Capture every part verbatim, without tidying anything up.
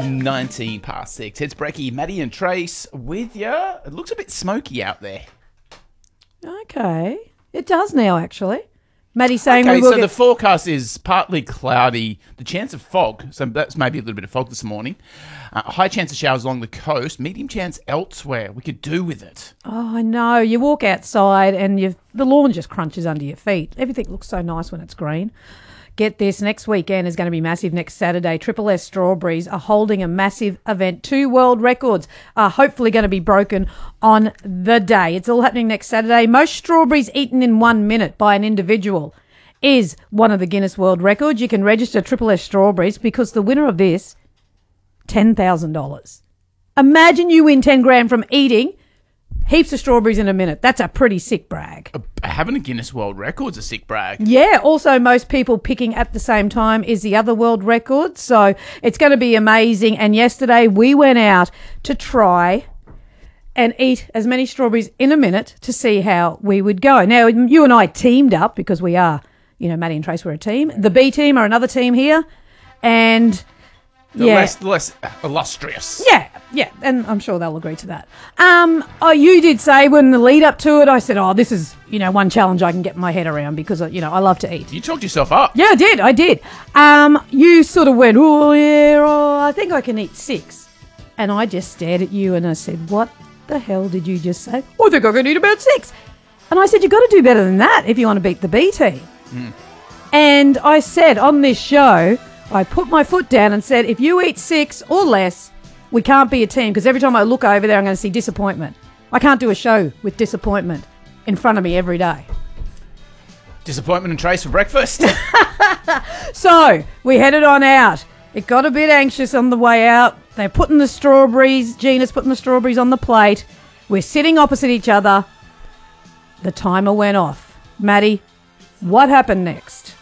nineteen past six. It's Brecky, Maddie and Trace with you. It looks a bit smoky out there. Okay. It does now, actually. Maddie's saying okay, we will so get... the forecast is partly cloudy. The chance of fog, so that's maybe a little bit of fog this morning. Uh, high chance of showers along the coast. Medium chance elsewhere. We could do with it. Oh, I know. You walk outside and you the lawn just crunches under your feet. Everything looks so nice when it's green. Get this, next weekend is going to be massive. Next Saturday, Triple S Strawberries are holding a massive event. Two world records are hopefully going to be broken on the day. It's all happening next Saturday. Most strawberries eaten in one minute by an individual is one of the Guinness World Records. You can register Triple S Strawberries because the winner of this, ten thousand dollars. Imagine you win ten grand from eating heaps of strawberries in a minute. That's a pretty sick brag. Uh, having a Guinness World Record's a sick brag. Yeah. Also, most people picking at the same time is the other world record. So it's going to be amazing. And yesterday we went out to try and eat as many strawberries in a minute to see how we would go. Now, you and I teamed up because we are, you know, Maddie and Trace were a team. The B team are another team here. And... The yeah. less, less illustrious. Yeah, yeah, and I'm sure they'll agree to that. Um, oh, you did say when the lead up to it, I said, oh, this is, you know, one challenge I can get my head around because, you know, I love to eat. You talked yourself up. Yeah, I did, I did. Um, you sort of went, oh, yeah, oh, I think I can eat six. And I just stared at you and I said, what the hell did you just say? Oh, I think I can eat about six. And I said, you've got to do better than that if you want to beat the B team. Mm. And I said on this show... I put my foot down and said, if you eat six or less, we can't be a team because every time I look over there, I'm going to see disappointment. I can't do a show with disappointment in front of me every day. Disappointment and Trace for breakfast. So we headed on out. It got a bit anxious on the way out. They're putting the strawberries, Gina's putting the strawberries on the plate. We're sitting opposite each other. The timer went off. Maddie, what happened next?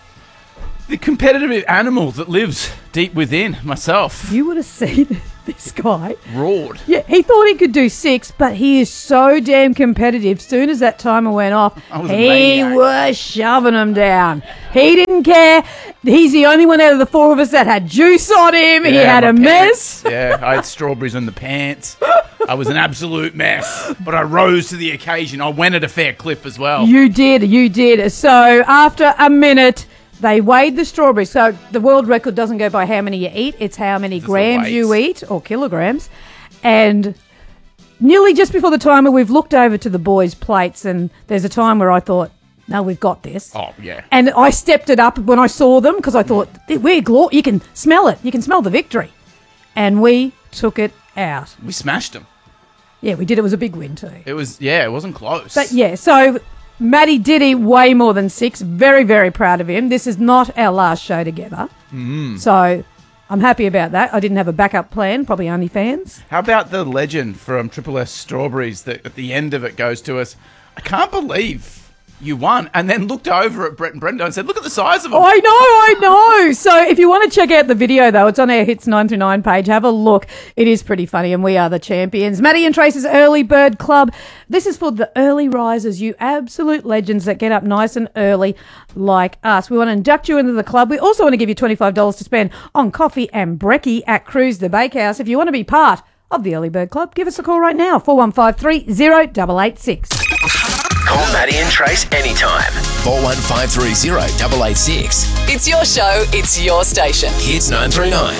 The competitive animal that lives deep within myself. You would have seen this guy. Roared. Yeah, he thought he could do six, but he is so damn competitive. Soon as that timer went off, was he was shoving them down. He didn't care. He's the only one out of the four of us that had juice on him. Yeah, he had a pants. mess. Yeah, I had strawberries in the pants. I was an absolute mess, but I rose to the occasion. I went at a fair clip as well. You did, you did. So after a minute... They weighed the strawberries. So the world record doesn't go by how many you eat. It's how many Just grams you eat or kilograms. And nearly just before the timer, we've looked over to the boys' plates and there's a time where I thought, no, we've got this. Oh, yeah. And I stepped it up when I saw them because I thought, we're glor- you can smell it. You can smell the victory. And we took it out. We smashed them. Yeah, we did. It was a big win too. It was, yeah, it wasn't close. But yeah, so... Maddie did eat way more than six. Very, very proud of him. This is not our last show together. Mm. So I'm happy about that. I didn't have a backup plan, probably OnlyFans. How about the legend from Triple S Strawberries that at the end of it goes to us, I can't believe you won, and then looked over at Brett and Brendo and said, look at the size of them. Oh, I know, I know. So if you want to check out the video, though, it's on our Hits nine through nine page. Have a look. It is pretty funny, and we are the champions. Maddie and Trace's Early Bird Club. This is for the early risers, you absolute legends that get up nice and early like us. We want to induct you into the club. We also want to give you twenty-five dollars to spend on coffee and brekkie at Cruise the Bakehouse. If you want to be part of the Early Bird Club, give us a call right now, four one five three, zero eight eight six. Call Maddie and Trace anytime. four one five three zero eight eight six. It's your show, it's your station. Hits nine three nine.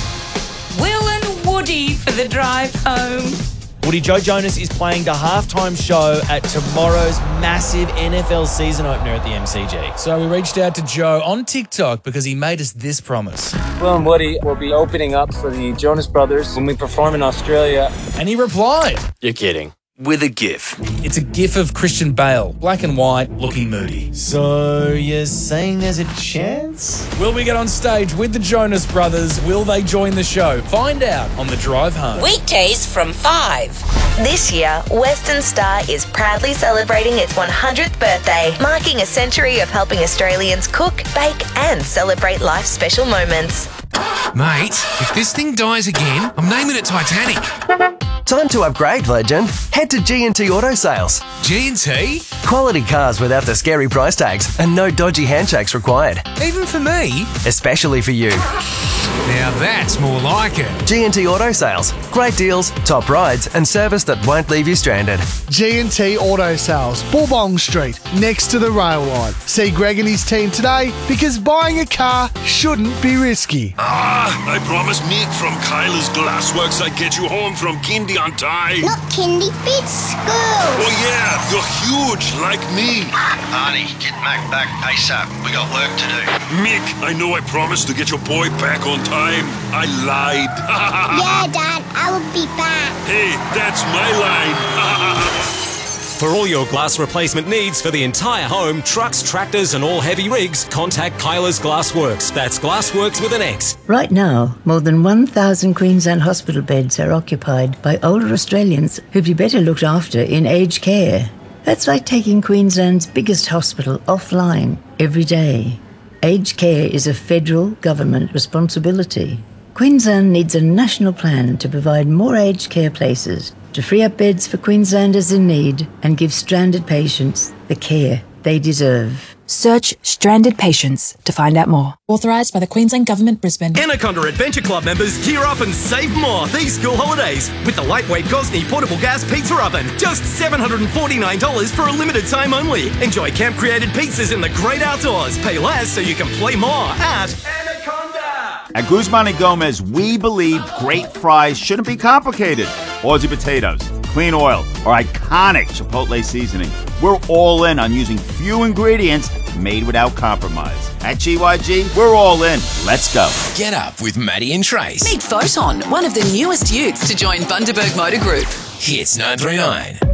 Will and Woody for the drive home. Woody, Joe Jonas is playing the halftime show at tomorrow's massive N F L season opener at the M C G. So we reached out to Joe on TikTok because he made us this promise. Will and Woody will be opening up for the Jonas Brothers when we perform in Australia. And he replied, You're kidding. With a GIF. It's a GIF of Christian Bale, black and white, looking moody. So you're saying there's a chance? Will we get on stage with the Jonas Brothers? Will they join the show? Find out on the drive home. Weekdays from five. This year, Western Star is proudly celebrating its one hundredth birthday, marking a century of helping Australians cook, bake and celebrate life's special moments. Mate, if this thing dies again, I'm naming it Titanic. Time to upgrade, legend. Head to G and T Auto Sales. G and T? Quality cars without the scary price tags and no dodgy handshakes required. Even for me? Especially for you. Now that's more like it. G and T Auto Sales. Great deals, top rides and service that won't leave you stranded. G and T Auto Sales, Bourbon Street, next to the rail line. See Greg and his team today because buying a car shouldn't be risky. Ah, I promised Mick from Kyla's Glassworks I'd get you home from kindy on time. Not kindy, it's school. Oh yeah, you're huge like me. Arnie, get Mac back ASAP. We got work to do. Mick, I know I promised to get your boy back on time. I lied. Yeah, Dad, I will be back. Hey, that's my line. For all your glass replacement needs for the entire home, trucks, tractors and all heavy rigs, contact Kyla's Glassworks. That's Glassworks with an X. Right now, more than one thousand Queensland hospital beds are occupied by older Australians who'd be better looked after in aged care. That's like taking Queensland's biggest hospital offline every day. Aged care is a federal government responsibility. Queensland needs a national plan to provide more aged care places, to free up beds for Queenslanders in need and give stranded patients the care they deserve. Search Stranded Patients to find out more. Authorised by the Queensland Government, Brisbane. Anaconda Adventure Club members gear up and save more these school holidays with the lightweight Gosney portable gas pizza oven. Just seven hundred forty-nine dollars for a limited time only. Enjoy camp-created pizzas in the great outdoors. Pay less so you can play more at Anaconda. At Guzman and Gomez, we believe great fries shouldn't be complicated. Aussie potatoes, clean oil, or iconic Chipotle seasoning. We're all in on using few ingredients made without compromise. At G Y G, we're all in. Let's go. Get up with Maddie and Trace. Meet Photon, one of the newest youths to join Bundaberg Motor Group. Hits nine three nine.